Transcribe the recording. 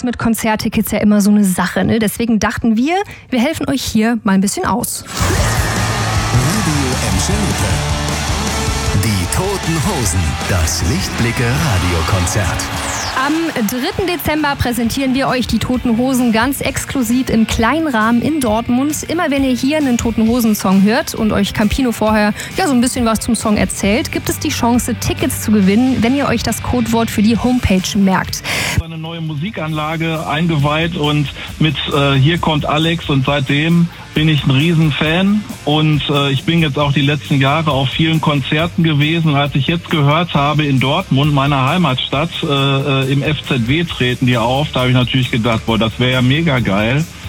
ist mit Konzerttickets ja immer so eine Sache, ne? Deswegen dachten wir helfen euch hier mal ein bisschen aus. Radio Enschede. Die Toten Hosen, das Lichtblicke-Radiokonzert. Am 3. Dezember präsentieren wir euch die Toten Hosen ganz exklusiv im kleinen Rahmen in Dortmund. Immer wenn ihr hier einen Toten Hosen-Song hört und euch Campino vorher so ein bisschen was zum Song erzählt, gibt es die Chance, Tickets zu gewinnen, wenn ihr euch das Codewort für die Homepage merkt. Eine neue Musikanlage eingeweiht und mit Hier kommt Alex, und seitdem bin ich ein Riesenfan und ich bin jetzt auch die letzten Jahre auf vielen Konzerten gewesen. Und als ich jetzt gehört habe, in Dortmund, meiner Heimatstadt, im FZW treten die auf, da habe ich natürlich gedacht, boah, das wäre ja mega geil.